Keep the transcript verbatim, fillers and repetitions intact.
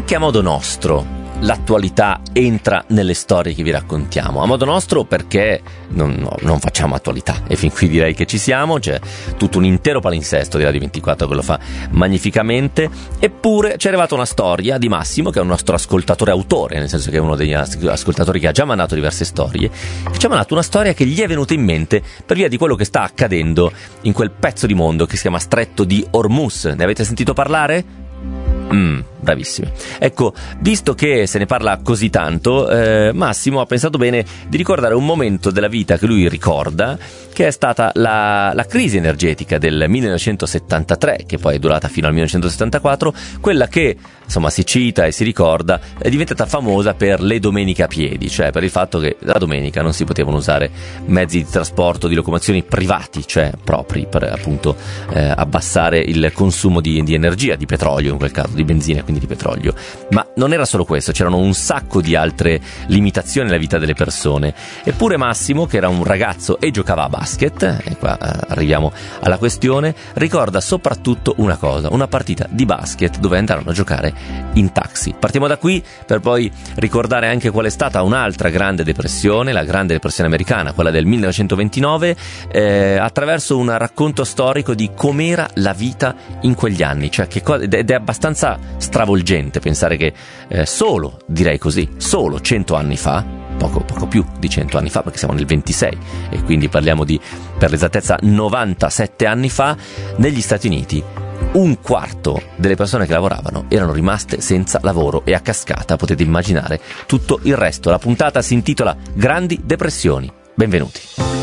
anche a modo nostro l'attualità entra nelle storie che vi raccontiamo. A modo nostro perché non, no, non facciamo attualità, e fin qui direi che ci siamo. C'è tutto un intero palinsesto di Radio ventiquattro che lo fa magnificamente. Eppure ci è arrivata una storia di Massimo, che è un nostro ascoltatore autore, nel senso che è uno degli ascoltatori che ha già mandato diverse storie, che ci ha mandato una storia che gli è venuta in mente per via di quello che sta accadendo in quel pezzo di mondo che si chiama Stretto di Hormuz. Ne avete sentito parlare? Mm, bravissimi. Ecco, visto che se ne parla così tanto, eh, Massimo ha pensato bene di ricordare un momento della vita che lui ricorda, che è stata la, la crisi energetica del millenovecentosettantatré, che poi è durata fino al millenovecentosettantaquattro, quella che insomma si cita e si ricorda, è diventata famosa per le domeniche a piedi, cioè per il fatto che la domenica non si potevano usare mezzi di trasporto, di locomozioni privati, cioè propri, per appunto eh, abbassare il consumo di, di energia, di petrolio in quel caso, di benzina, quindi di petrolio. Ma non era solo questo, c'erano un sacco di altre limitazioni nella vita delle persone. Eppure Massimo, che era un ragazzo e giocava a basket, e qua eh, arriviamo alla questione, ricorda soprattutto una cosa, una partita di basket dove andarono a giocare in taxi. Partiamo da qui per poi ricordare anche qual è stata un'altra grande depressione, la grande depressione americana, quella del millenovecentoventinove, eh, attraverso un racconto storico di com'era la vita in quegli anni, cioè che co- ed è abbastanza stravolgente pensare che eh, solo, direi così, solo cento anni fa, poco, poco più di cento anni fa, perché siamo nel ventisei e quindi parliamo di, per l'esattezza, novantasette anni fa, negli Stati Uniti un quarto delle persone che lavoravano erano rimaste senza lavoro, e a cascata potete immaginare tutto il resto. La puntata si intitola Grandi Depressioni. Benvenuti.